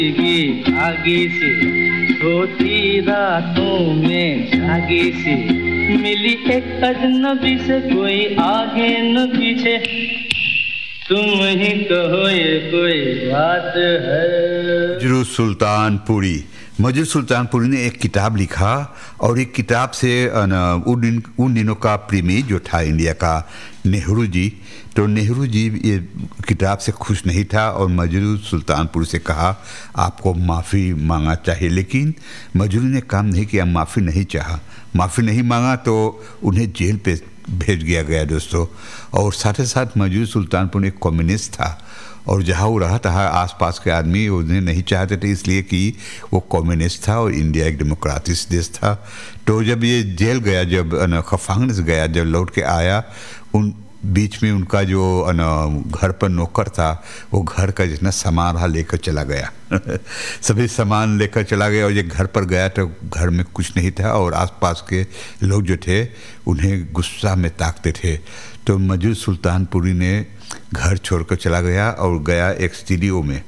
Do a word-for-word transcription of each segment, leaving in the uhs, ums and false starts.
की आगे से सोती रातों में आगे से मिली एक अजनबी से, कोई आगे न पीछे, तुम ही कहो ये कोई बात है। मजरू सुल्तानपुरी मजरू सुल्तानपुरी ने एक किताब लिखा और एक किताब से उन दिन उन दिनों का प्रेमी जो था इंडिया का नेहरू जी, तो नेहरू जी ये किताब से खुश नहीं था और मजरू सुल्तानपुरी से कहा आपको माफ़ी मांगा चाहिए, लेकिन मजरू ने काम नहीं किया, माफ़ी नहीं चाहा, माफ़ी नहीं मांगा तो उन्हें जेल पे भेज दिया गया दोस्तों। और साथ ही साथ मजरू सुल्तानपुरी एक कम्युनिस्ट था और जहाँ वो रहा था आसपास के आदमी उन्हें नहीं चाहते थे, इसलिए कि वो कम्युनिस्ट था और इंडिया एक डेमोक्रेटिक देश था। तो जब ये जेल गया, जब खफांगस गया, जब लौट के आया, उन बीच में उनका जो घर पर नौकर था वो घर का जितना सामान रहा लेकर चला गया सभी सामान लेकर चला गया और ये घर पर गया तो घर में कुछ नहीं था और आसपास के लोग जो थे उन्हें गुस्सा में ताकते थे। तो मजरू सुल्तानपुरी ने घर छोड़कर चला गया और गया एक स्टूडियो में,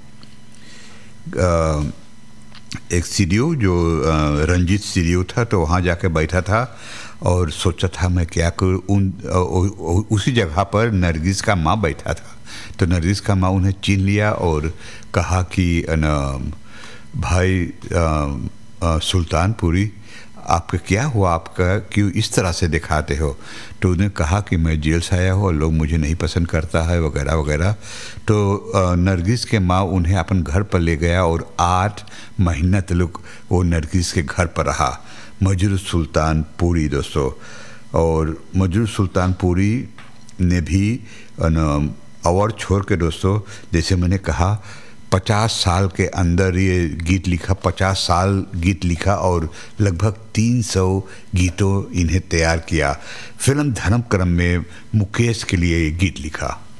एक स्टूडियो जो रंजीत स्टूडियो था, तो वहाँ जाके बैठा था और सोचा था मैं क्या करूँ। उन उसी जगह पर नरगिस का माँ बैठा था, तो नरगिस का माँ उन्हें छीन लिया और कहा कि न भाई सुल्तानपुरी आपका क्या हुआ, आपका क्यों इस तरह से दिखाते हो। तो उन्हें कहा कि मैं जेल से आया हूँ और लोग मुझे नहीं पसंद करता है वगैरह वगैरह। तो नरगिस के माँ उन्हें अपन घर पर ले गया और आठ महीना तक वो नरगिस के घर पर रहा मजरू सुल्तानपुरी दोस्तों। और मजरू सुल्तानपुरी ने भी अवार्ड छोड़ के दोस्तों, जैसे मैंने कहा, पचास साल के अंदर ये गीत लिखा, पचास साल गीत लिखा और लगभग तीन सौ गीतों इन्हें तैयार किया। फिल्म धर्मक्रम में मुकेश के लिए ये गीत लिखा।